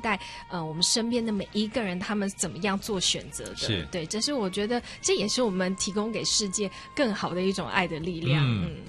待我们身边的每一个人，他们怎么样做选择的。 是， 对，这是我觉得这也是我们提供给世界更好的一种爱的力量。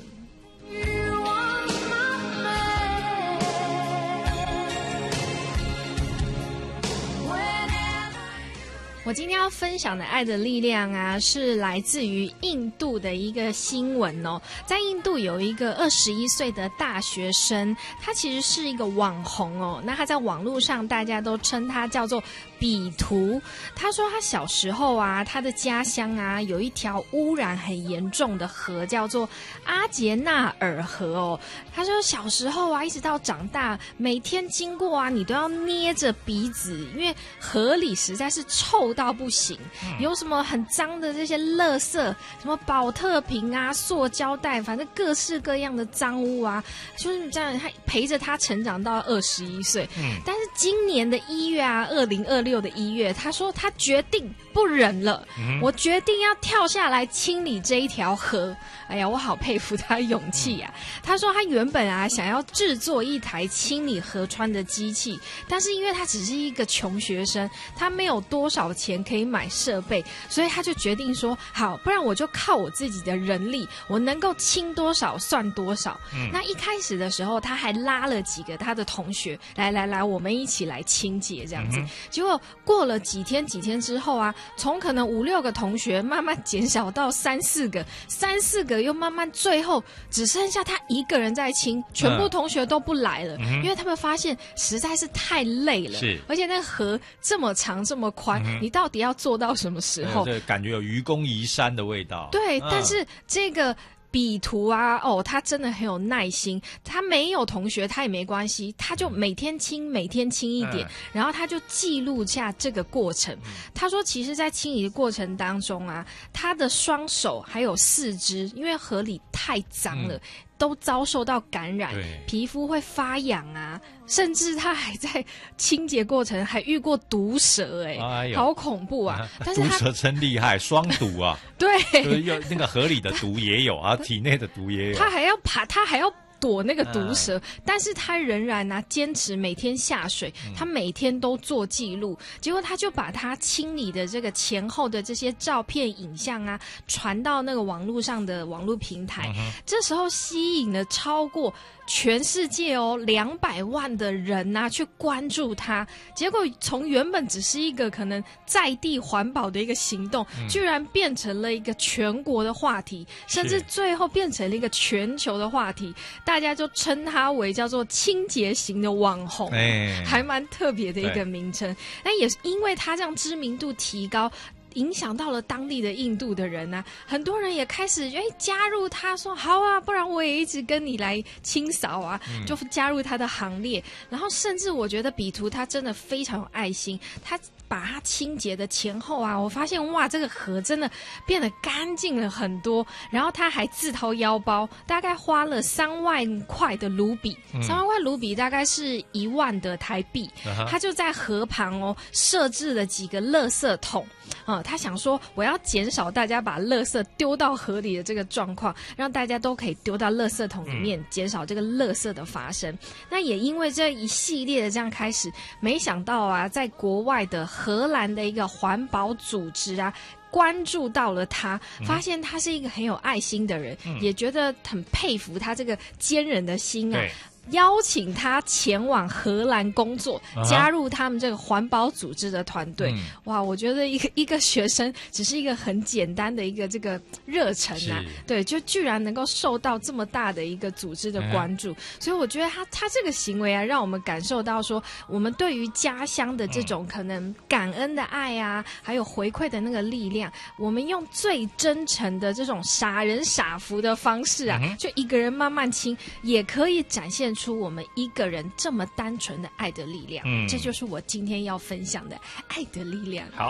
我今天要分享的爱的力量啊，是来自于印度的一个新闻哦。在印度有一个21岁的大学生，他其实是一个网红哦。那他在网络上大家都称他叫做比图。他说他小时候啊，他的家乡啊有一条污染很严重的河，叫做阿杰纳尔河哦。他说小时候啊，一直到长大，每天经过啊，你都要捏着鼻子，因为河里实在是臭到不行，有什么很脏的这些垃圾，什么保特瓶啊、塑胶袋，反正各式各样的脏污啊，就是这样陪着他成长到21岁。但是今年的1月啊，2026的1月，他说他决定不忍了，我决定要跳下来清理这一条河。哎呀，我好佩服他的勇气啊！他说他原本啊想要制作一台清理河川的机器，但是因为他只是一个穷学生，他没有多少钱可以买设备，所以他就决定说好，不然我就靠我自己的人力，我能够清多少算多少。那一开始的时候他还拉了几个他的同学来我们一起来清洁这样子。结果过了几天之后啊，从可能5-6个同学慢慢减少到3-4个又慢慢最后只剩下他一个人在清，全部同学都不来了，因为他们发现实在是太累了，而且那个河这么长这么宽，你到底要做到什么时候？ 对，感觉有愚公移山的味道。 对，但是这个比图啊，他真的很有耐心，他没有同学他也没关系，他就每天清一点，然后他就记录下这个过程。他说其实在清理的过程当中啊，他的双手还有四肢因为河里太脏了，都遭受到感染，皮肤会发痒啊，甚至他还在清洁过程还遇过毒蛇，好恐怖啊！但是毒蛇真厉害，双毒啊！ 对， 就是那个河里的毒也有啊，体内的毒也有。 他还要躲那个毒蛇，但是他仍然坚持每天下水，他每天都做记录，结果他就把他清理的这个前后的这些照片影像啊传到那个网络上的网络平台，这时候吸引了超过全世界200万的人去关注他，结果从原本只是一个可能在地环保的一个行动，居然变成了一个全国的话题，甚至最后变成了一个全球的话题，大家就称他为叫做清洁型的网红，还蛮特别的一个名称。那也是因为他这样知名度提高，影响到了当地的印度的人很多人也开始加入他，说好啊，不然我也一直跟你来清扫啊，就加入他的行列。然后甚至我觉得比图他真的非常有爱心，他把它清洁的前后啊，我发现哇，这个河真的变得干净了很多。然后他还自掏腰包，大概花了3万块的卢比，3万块卢比大概是1万的台币。他就在河旁设置了几个垃圾桶，他想说我要减少大家把垃圾丢到河里的这个状况，让大家都可以丢到垃圾桶里面，减少这个垃圾的发生。那也因为这一系列的这样开始，没想到啊，在国外的荷兰的一个环保组织啊，关注到了他，发现他是一个很有爱心的人，也觉得很佩服他这个坚韧的心啊，邀请他前往荷兰工作，加入他们这个环保组织的团队。哇，我觉得一个学生只是一个很简单的一个这个热忱啊，对，就居然能够受到这么大的一个组织的关注，所以我觉得他这个行为啊，让我们感受到说，我们对于家乡的这种可能感恩的爱啊，还有回馈的那个力量，我们用最真诚的这种傻人傻福的方式啊，就一个人慢慢清，也可以展现出我们一个人这么单纯的爱的力量。这就是我今天要分享的爱的力量。 好，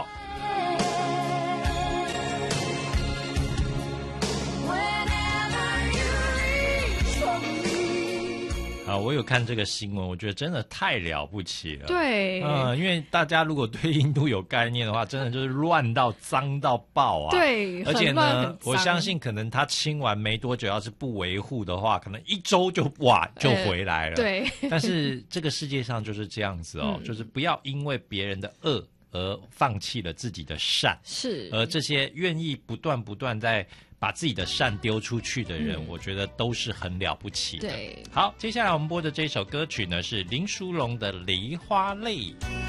我有看这个新闻，我觉得真的太了不起了。 对， 因为大家如果对印度有概念的话，真的就是乱到脏到爆啊。 对， 而且呢， 很我相信可能他清完没多久，要是不维护的话，可能1周就回来了。 对， 但是这个世界上就是这样子哦，就是不要因为别人的恶而放弃了自己的善。 是， 而这些愿意不断在把自己的善丢出去的人，我觉得都是很了不起的。 对， 好，接下来我们播的这首歌曲呢是林淑荣的《梨花泪》。